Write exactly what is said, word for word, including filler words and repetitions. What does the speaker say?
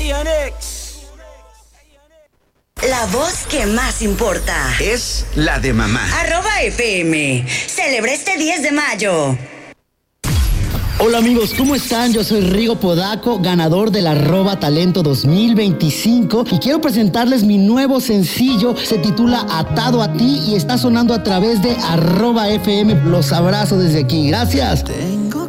La voz que más importa es la de mamá. Arroba F M. Celebra este diez de mayo. Hola amigos, ¿cómo están? Yo soy Rigo Podaco, ganador del Arroba Talento dos mil veinticinco y quiero presentarles mi nuevo sencillo. Se titula Atado a ti y está sonando a través de Arroba F M. Los abrazo desde aquí. Gracias.